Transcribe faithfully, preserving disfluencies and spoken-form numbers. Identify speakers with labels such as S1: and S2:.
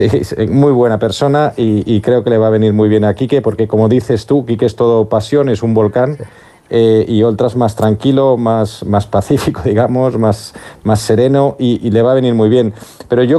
S1: Es muy buena persona y, y creo que le va a venir muy bien a Quique, porque como dices tú, Quique es todo pasión, es un volcán, eh, y Oltras más tranquilo, más, más pacífico, digamos, más, más sereno y, y le va a venir muy bien. Pero yo